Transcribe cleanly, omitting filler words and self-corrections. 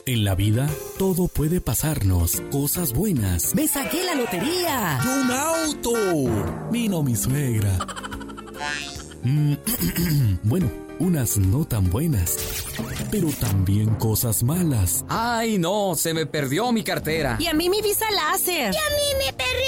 En la vida, todo puede pasarnos. Cosas buenas. ¡Me saqué la lotería! ¡Y un auto! Vino mi suegra. Bueno, unas no tan buenas, pero también cosas malas. ¡Ay, no! Se me perdió mi cartera. Y a mí mi visa láser. Y a mí me perdí